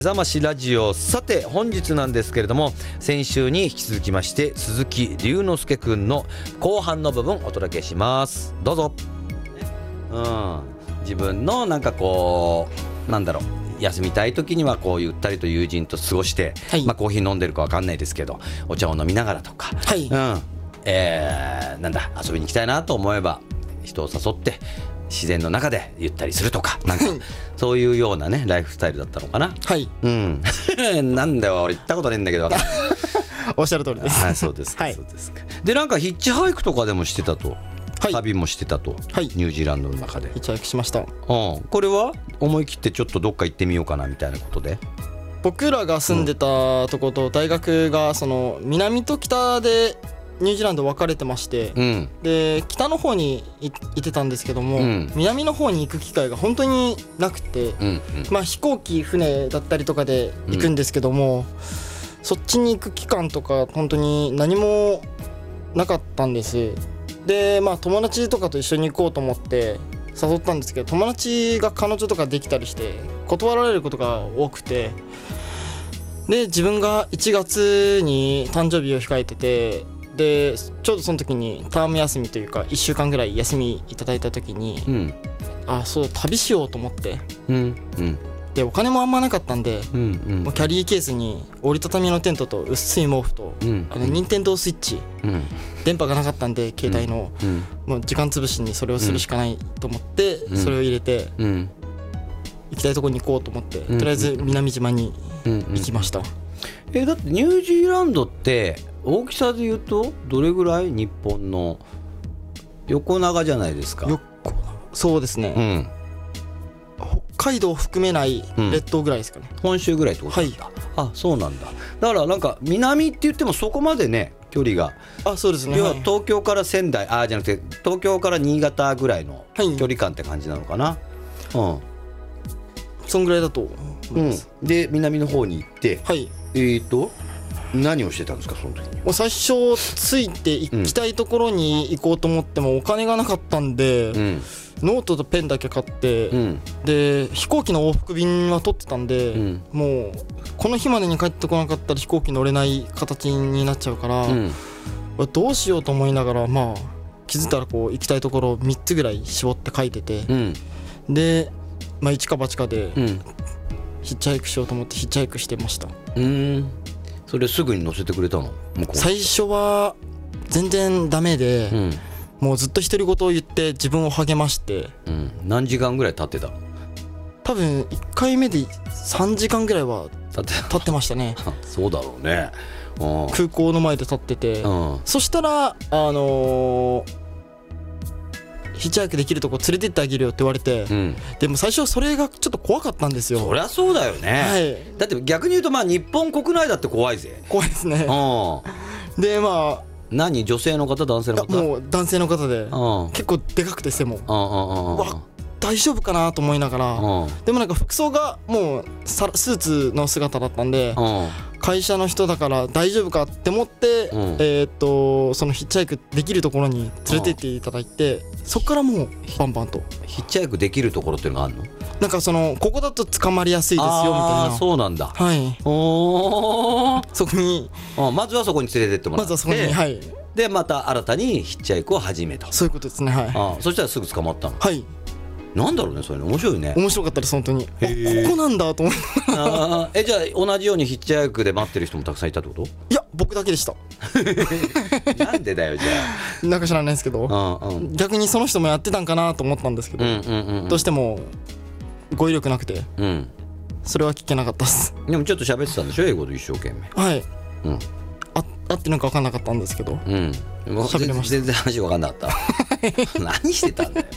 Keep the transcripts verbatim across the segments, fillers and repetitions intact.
目覚ましラジオ、さて本日なんですけれども、先週に引き続きまして鈴木龍之介くんの後半の部分お届けします。どうぞ。うん、自分のなんかこうなんだろう、休みたい時にはこうゆったりと友人と過ごして、はい、まあ、コーヒー飲んでるか分かんないですけどお茶を飲みながらとか、はい、うん、えー、なんだ遊びに行きたいなと思えば人を誘って自然の中でゆったりするとか、なんかそういうようなねライフスタイルだったのかな。はい、うん、なんだよ俺行ったことねえんだけどおっしゃる通りです。 あ、そうですか、はい、そうですか。でなんかヒッチハイクとかでもしてたと、はい、旅もしてたと、はい、ニュージーランドの中でヒッチハイクしました。うん、 これは思い切ってちょっとどっか行ってみようかなみたいなことで、 僕らが住んでたとこと大学がその南と北でニュージーランド分かれてまして、うん、で北の方に行ってたんですけども、うん、南の方に行く機会が本当になくて、うんうん、まあ、飛行機船だったりとかで行くんですけども、うん、そっちに行く期間とか本当に何もなかったんです。でまあ友達とかと一緒に行こうと思って誘ったんですけど、友達が彼女とかできたりして断られることが多くて、で自分がいちがつに誕生日を控えてて、でちょうどその時にターム休みというかいっしゅうかんぐらい休みいただいた時に、うん、あそう旅しようと思って、うんうん、でお金もあんまなかったんで、うんうん、もうキャリーケースに折りたたみのテントと薄い毛布と、うん、あの任天堂スイッチ、うん、電波がなかったんで携帯の、うん、もう時間つぶしにそれをするしかないと思って、うん、それを入れて、うん、行きたいところに行こうと思って、うん、とりあえず南島に行きました。うんうん、 えだってニュージーランドって大きさで言うとどれぐらい？日本の横長じゃないですか。 横そうですね、うん、北海道を含めない列島ぐらいですかね、 うん、本州ぐらいってことなんだ、はい、あそうなんだ。だからなんか南って言ってもそこまでね距離が、 あそうですね、 要は東京から仙台、あじゃなくて東京から新潟ぐらいの距離感って感じなのかな、はい、うん、 そんぐらいだと思います、 うん、で南の方に行って、はい、えーと何をしてたんですかその時に。 もう最初ついて行きたいところに行こうと思ってもお金がなかったんで、うん、ノートとペンだけ買って、うん、で飛行機の往復便は取ってたんで、うん、もうこの日までに帰ってこなかったら飛行機乗れない形になっちゃうから、うん、どうしようと思いながら、まあ気づいたらこう行きたいところをみっつぐらい絞って書いてて、うん、で、まあ、一か八かで、うん、ヒッチハイクしようと思ってヒッチハイクしてました。 うーん、それすぐに乗せてくれたの？ 最初は全然ダメで、うん、もうずっと独り言を言って自分を励まして、 うん、何時間ぐらい経ってた？ 多分いっかいめでさんじかんぐらいは経って経ってましたねそうだろうね、 うん、空港の前で立ってて、うん、そしたらあのーヒッチハイクできるとこ連れてってあげるよって言われて、うん、でも最初それがちょっと怖かったんですよ。 そりゃそうだよね、はい、だって逆に言うとまあ日本国内だって怖いぜ。 怖いですね、うん、でまあ何女性の方男性の方？ もう男性の方で、うん、結構でかくて背も、うん、わ大丈夫かなと思いながら、うん、でもなんか服装がもうスーツの姿だったんで、うん、会社の人だから大丈夫かって思って、うん、えー、っとそのヒッチハイクできるところに連れてっていただいて、うん、そこからもうバンバンとヒッチハイクできるところっていうのがあるの？ なんかそのここだと捕まりやすいですよみたいな。 あそうなんだ。 はい。おそこにまずはそこに連れてってもらって、 まずはそこに、はい、 でまた新たにヒッチハイクを始めた。 そういうことですね。はい。 あそしたらすぐ捕まったの？ はい。 なんだろうねそれね、面白いね。 面白かったです本当に。ここなんだと思いながら。 あえじゃあ同じようにヒッチハイクで待ってる人もたくさんいたってこと？ いや僕だけでしたなんでだよじゃあ。なんか知らないですけど、うんうん、逆にその人もやってたんかなと思ったんですけど、うんうんうんうん、どうしても語彙力なくて、うん、それは聞けなかったです。 でもちょっと喋ってたんでしょ英語で一生懸命。 はい、うん、あ合ってなんか分かんなかったんですけど、うん、喋れました。 全然話分かんなかった何してたんだよ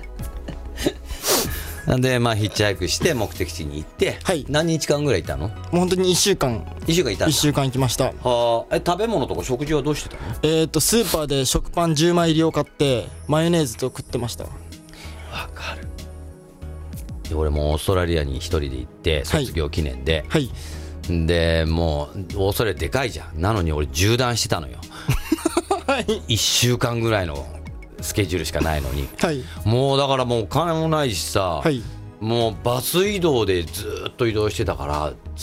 なんでまあヒッチハイクして目的地に行って、はい、何日間ぐらいいたの？もう本当にいっしゅうかん。 いっしゅうかんいたんだ。 いっしゅうかん行きました。 はあ、え食べ物とか食事はどうしてたの？ えーとスーパーで食パンじゅうまい入りを買ってマヨネーズと食ってました。わかる。で俺もオーストラリアに一人で行って卒業記念で、はいはい、でもうオーストラリアでかいじゃん。なのに俺縦断してたのよ、はい、いっしゅうかんぐらいのスケジュールしかないのに、はい、もうだからもうお金もないしさ、はい、 もうバス移動でずっと移動してたから